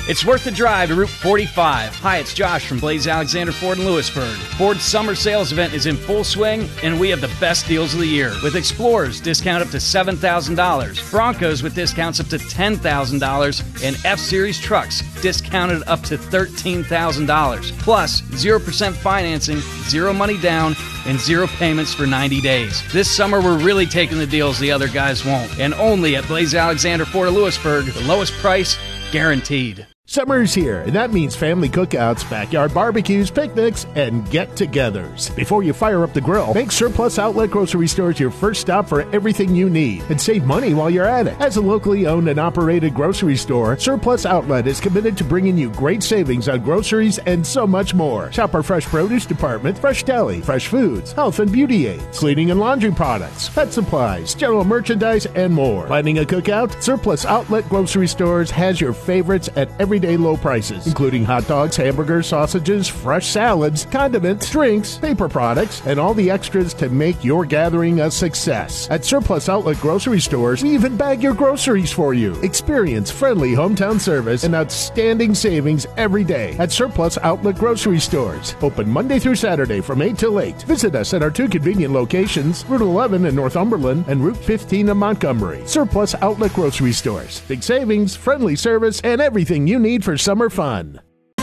It's worth the drive to Route 45. Hi, it's Josh from Blaze Alexander Ford in Lewisburg. Ford's summer sales event is in full swing, and we have the best deals of the year. With Explorers, discount up to $7,000. Broncos with discounts up to $10,000. And F-Series trucks, discounted up to $13,000. Plus, 0% financing, zero money down, and zero payments for 90 days. This summer, we're really taking the deals the other guys won't. And only at Blaze Alexander Ford of Lewisburg, the lowest price guaranteed. Summer's here, and that means family cookouts, backyard barbecues, picnics, and get-togethers. Before you fire up the grill, make Surplus Outlet Grocery Stores your first stop for everything you need, and save money while you're at it. As a locally owned and operated grocery store, Surplus Outlet is committed to bringing you great savings on groceries and so much more. Shop our fresh produce department, fresh deli, fresh foods, health and beauty aids, cleaning and laundry products, pet supplies, general merchandise, and more. Planning a cookout? Surplus Outlet Grocery Stores has your favorites at everyday low prices, including hot dogs, hamburgers, sausages, fresh salads, condiments, drinks, paper products, and all the extras to make your gathering a success. At Surplus Outlet Grocery Stores, we even bag your groceries for you. Experience friendly hometown service and outstanding savings every day at Surplus Outlet Grocery Stores. Open Monday through Saturday from 8 till 8. Visit us at our two convenient locations, Route 11 in Northumberland and Route 15 in Montgomery. Surplus Outlet Grocery Stores. Big savings, friendly service, and everything you need for summer fun.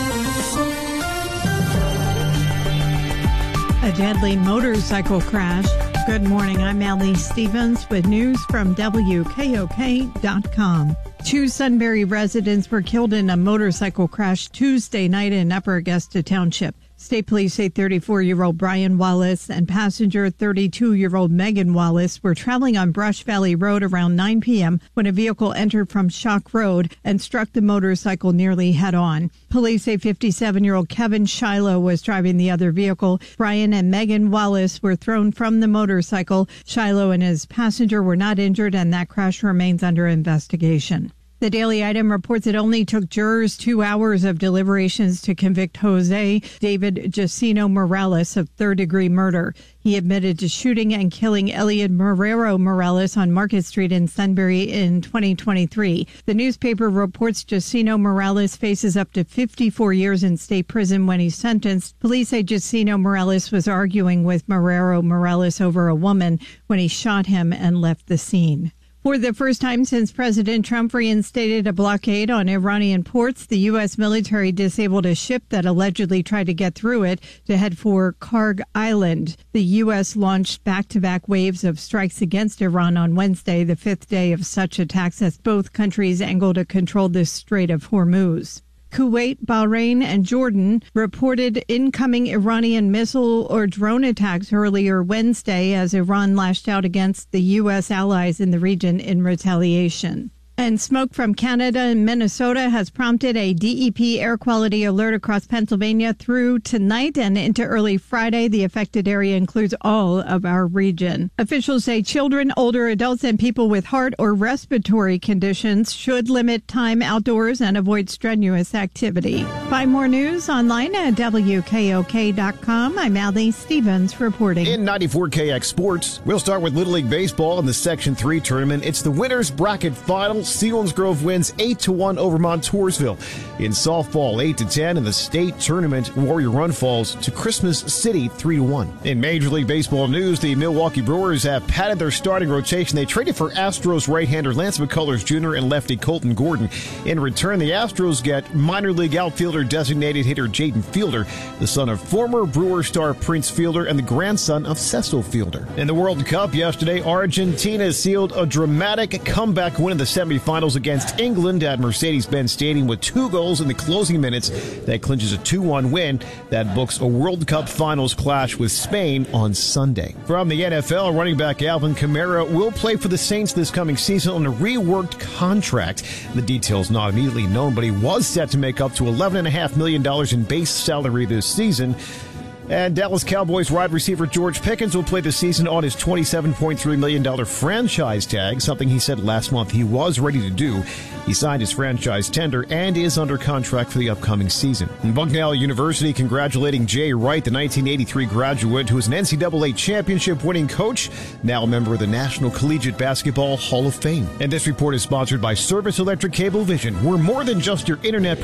A deadly motorcycle crash. Good morning. I'm Allie Stevens with news from WKOK.com. 2 Sunbury residents were killed in a motorcycle crash Tuesday night in Upper Augusta Township. State police say 34-year-old Brian Wallace and passenger 32-year-old Megan Wallace were traveling on Brush Valley Road around 9 p.m. when a vehicle entered from Shock Road and struck the motorcycle nearly head-on. Police say 57-year-old Kevin Shiloh was driving the other vehicle. Brian and Megan Wallace were thrown from the motorcycle. Shiloh and his passenger were not injured, and that crash remains under investigation. The Daily Item reports it only took jurors 2 hours of deliberations to convict Jose David Jacino Morales of third-degree murder. He admitted to shooting and killing Elliot Marrero Morales on Market Street in Sunbury in 2023. The newspaper reports Jacino Morales faces up to 54 years in state prison when he's sentenced. Police say Jacino Morales was arguing with Marrero Morales over a woman when he shot him and left the scene. For the first time since President Trump reinstated a blockade on Iranian ports, the U.S. military disabled a ship that allegedly tried to get through it to head for Karg Island. The U.S. launched back-to-back waves of strikes against Iran on Wednesday, the 5th day of such attacks as both countries angled to control the Strait of Hormuz. Kuwait, Bahrain, and Jordan reported incoming Iranian missile or drone attacks earlier Wednesday as Iran lashed out against the U.S. allies in the region in retaliation. And smoke from Canada and Minnesota has prompted a DEP air quality alert across Pennsylvania through tonight and into early Friday. The affected area includes all of our region. Officials say children, older adults, and people with heart or respiratory conditions should limit time outdoors and avoid strenuous activity. Find more news online at WKOK.com. I'm Allie Stevens reporting. In 94KX Sports, we'll start with Little League Baseball in the Section 3 tournament. It's the winner's bracket final. Selinsgrove wins 8-1 over Montoursville. In softball, 8-10 in the state tournament, Warrior Run falls to Christmas City 3-1. In Major League Baseball news, the Milwaukee Brewers have padded their starting rotation. They traded for Astros right-hander Lance McCullers Jr. and lefty Colton Gordon. In return, the Astros get minor league outfielder designated hitter Jaden Fielder, the son of former Brewer star Prince Fielder and the grandson of Cecil Fielder. In the World Cup yesterday, Argentina sealed a dramatic comeback win in the semifinals against England at Mercedes-Benz Stadium with 2 goals in the closing minutes. That clinches a 2-1 win that books a World Cup finals clash with Spain on Sunday. From the NFL, running back Alvin Kamara will play for the Saints this coming season on a reworked contract. The details not immediately known, but he was set to make up to $11.5 million in base salary this season. And Dallas Cowboys wide receiver George Pickens will play the season on his $27.3 million franchise tag, something he said last month he was ready to do. He signed his franchise tender and is under contract for the upcoming season. And Bucknell University congratulating Jay Wright, the 1983 graduate who is an NCAA championship-winning coach, now a member of the National Collegiate Basketball Hall of Fame. And this report is sponsored by Service Electric Cablevision. We're more than just your internet